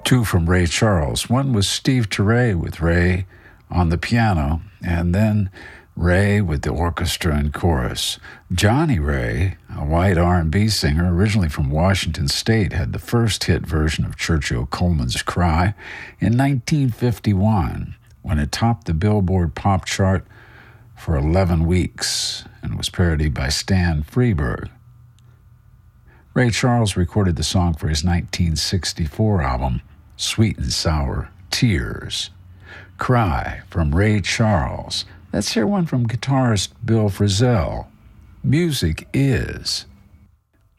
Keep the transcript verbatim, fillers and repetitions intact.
two from Ray Charles. One was Steve Turre with Ray on the piano, and then Ray with the orchestra and chorus. Johnny Ray, a white R and B singer originally from Washington State, had the first hit version of Churchill Coleman's Cry in nineteen fifty-one, when it topped the Billboard pop chart for eleven weeks and was parodied by Stan Freberg. Ray Charles recorded the song for his nineteen sixty-four album, Sweet and Sour Tears. Cry from Ray Charles. Let's hear one from guitarist Bill Frisell. Music is...